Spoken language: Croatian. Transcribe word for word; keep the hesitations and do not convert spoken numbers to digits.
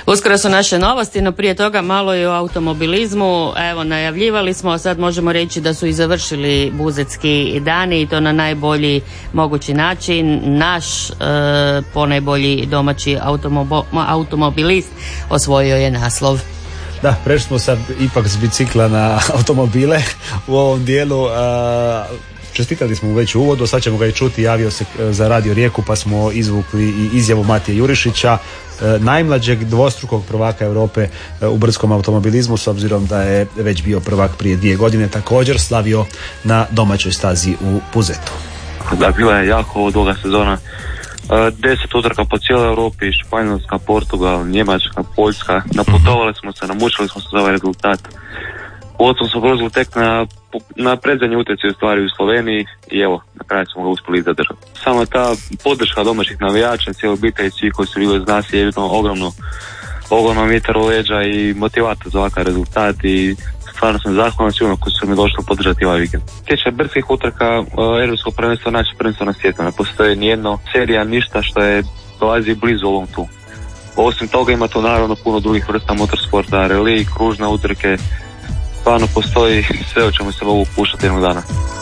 Uskoro su naše novosti, no prije toga malo i o automobilizmu. Evo, najavljivali smo, sad možemo reći da su i završili buzetski dani i to na najbolji mogući način. Naš e, ponajbolji domaći automobo, automobilist osvojio je naslov. Da, prešli smo sad ipak s bicikla na automobile u ovom dijelu. A, čestitali smo mu već u uvodu, sad ćemo ga i čuti, javio se za Radio Rijeku pa smo izvukli i izjavu Matije Jurišića, najmlađeg dvostrukog prvaka Europe u brdskom automobilizmu, s obzirom da je već bio prvak prije dvije godine, također slavio na domaćoj stazi u Buzetu. Da, bila je jako duga sezona. Deset utrka po cijeloj Europi, Španjolska, Portugal, Njemačka, Poljska. Naputovali smo se, namučili smo se za ovaj rezultat. Potom smo prolazili tek na, na predzadnji utjecaj u stvari u Sloveniji i evo, na kraju smo ga uspjeli zadržati. Samo ta podrška domaćih navijača, cijelo obitelji, svi koji su bili uz nas je jedno ogromno, ogromno mitar u leđa i motivator za ovakav rezultat i stvarno sam zahvalan svima koji su mi došli podržati ovaj vikend. Tiče brdskih utrka, europskog prvenstva, naše prvenstvo na svijetu. Ne postoji nijedno serija, ništa što je dolazi blizu ovom tu. Osim toga ima tu naravno puno drugih vrsta motorsporta, relij, kružne utrke. Stvarno postoji sve o čemu se mogu puštati jednog dana.